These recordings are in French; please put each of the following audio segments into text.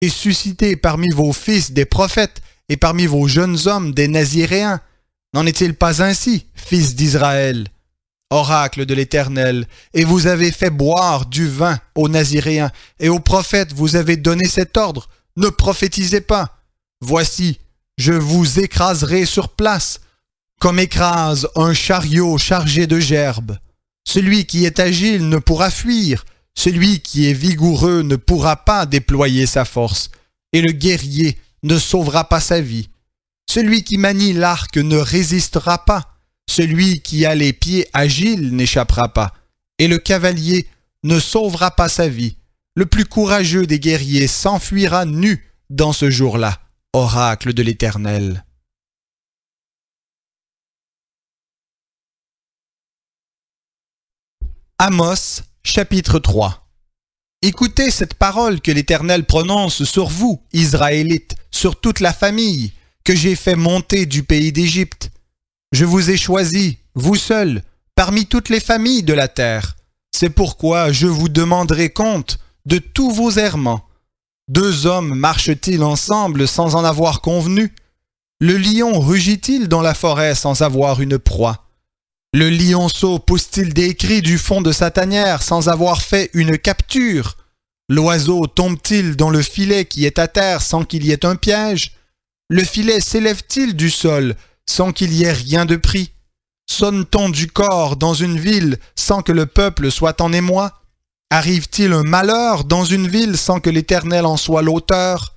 et suscitez parmi vos fils des prophètes et parmi vos jeunes hommes des Naziréens. N'en est-il pas ainsi, fils d'Israël? Oracle de l'Éternel, et vous avez fait boire du vin aux Naziréens, et aux prophètes vous avez donné cet ordre, ne prophétisez pas. Voici, je vous écraserai sur place, comme écrase un chariot chargé de gerbes. Celui qui est agile ne pourra fuir, celui qui est vigoureux ne pourra pas déployer sa force, et le guerrier ne sauvera pas sa vie. Celui qui manie l'arc ne résistera pas, celui qui a les pieds agiles n'échappera pas, et le cavalier ne sauvera pas sa vie. Le plus courageux des guerriers s'enfuira nu dans ce jour-là. Oracle de l'Éternel. Amos, chapitre 3. Écoutez cette parole que l'Éternel prononce sur vous, Israélites, sur toute la famille, que j'ai fait monter du pays d'Égypte. Je vous ai choisi, vous seuls, parmi toutes les familles de la terre. C'est pourquoi je vous demanderai compte de tous vos errements. 2 hommes marchent-ils ensemble sans en avoir convenu? Le lion rugit-il dans la forêt sans avoir une proie? Le lionceau pousse-t-il des cris du fond de sa tanière sans avoir fait une capture? L'oiseau tombe-t-il dans le filet qui est à terre sans qu'il y ait un piège? Le filet s'élève-t-il du sol sans qu'il y ait rien de pris? Sonne-t-on du cor dans une ville sans que le peuple soit en émoi? Arrive-t-il un malheur dans une ville sans que l'Éternel en soit l'auteur?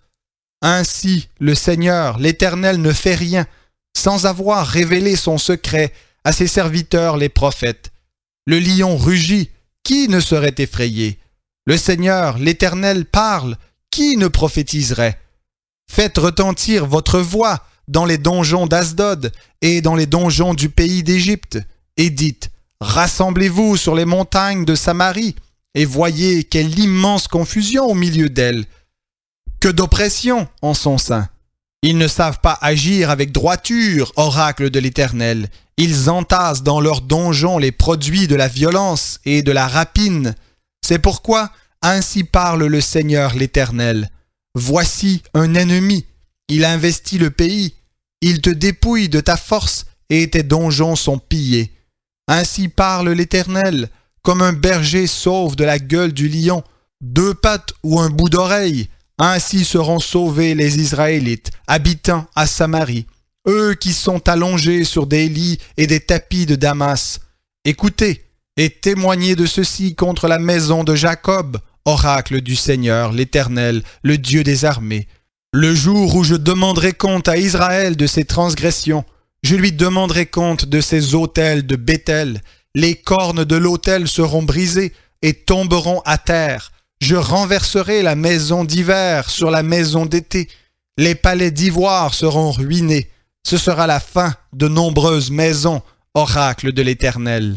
Ainsi, le Seigneur, l'Éternel ne fait rien, sans avoir révélé son secret à ses serviteurs les prophètes. Le lion rugit, qui ne serait effrayé? Le Seigneur, l'Éternel parle, qui ne prophétiserait? Faites retentir votre voix dans les donjons d'Asdod et dans les donjons du pays d'Égypte, et dites, rassemblez-vous sur les montagnes de Samarie, et voyez quelle immense confusion au milieu d'elle. Que d'oppression en son sein. Ils ne savent pas agir avec droiture, oracle de l'Éternel. Ils entassent dans leurs donjons les produits de la violence et de la rapine. C'est pourquoi ainsi parle le Seigneur l'Éternel. Voici un ennemi. Il investit le pays. Il te dépouille de ta force et tes donjons sont pillés. Ainsi parle l'Éternel. Comme un berger sauve de la gueule du lion, 2 pattes ou un bout d'oreille, ainsi seront sauvés les Israélites, habitant à Samarie, eux qui sont allongés sur des lits et des tapis de Damas. Écoutez et témoignez de ceci contre la maison de Jacob, oracle du Seigneur, l'Éternel, le Dieu des armées. Le jour où je demanderai compte à Israël de ses transgressions, je lui demanderai compte de ses autels de Béthel. Les cornes de l'autel seront brisées et tomberont à terre. Je renverserai la maison d'hiver sur la maison d'été. Les palais d'ivoire seront ruinés. Ce sera la fin de nombreuses maisons, oracle de l'Éternel.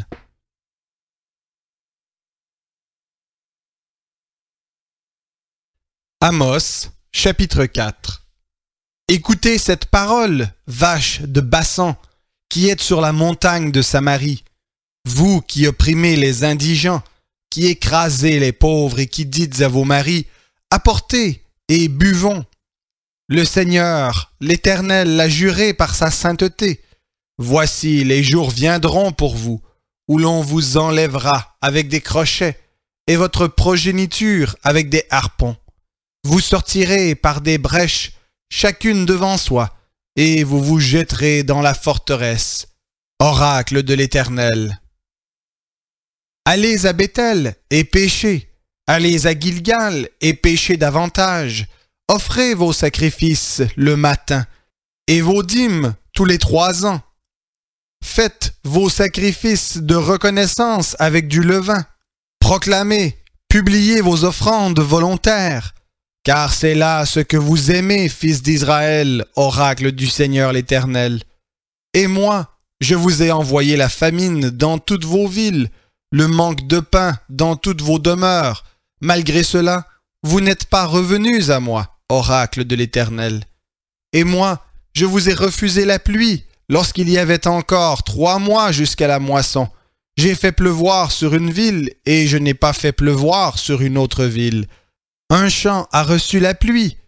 Amos, chapitre 4. Écoutez cette parole, vaches de Bassan, qui êtes sur la montagne de Samarie. Vous qui opprimez les indigents, qui écrasez les pauvres et qui dites à vos maris, apportez et buvons. Le Seigneur, l'Éternel, l'a juré par sa sainteté. Voici, les jours viendront pour vous, où l'on vous enlèvera avec des crochets, et votre progéniture avec des harpons. Vous sortirez par des brèches, chacune devant soi, et vous vous jetterez dans la forteresse. Oracle de l'Éternel. Allez à Béthel et péchez, allez à Gilgal et péchez davantage. Offrez vos sacrifices le matin et vos dîmes tous les 3 ans. Faites vos sacrifices de reconnaissance avec du levain. Proclamez, publiez vos offrandes volontaires, car c'est là ce que vous aimez, fils d'Israël, oracle du Seigneur l'Éternel. Et moi, je vous ai envoyé la famine dans toutes vos villes, le manque de pain dans toutes vos demeures. Malgré cela, vous n'êtes pas revenus à moi, oracle de l'Éternel. Et moi, je vous ai refusé la pluie lorsqu'il y avait encore 3 mois jusqu'à la moisson. J'ai fait pleuvoir sur une ville et je n'ai pas fait pleuvoir sur une autre ville. Un champ a reçu la pluie,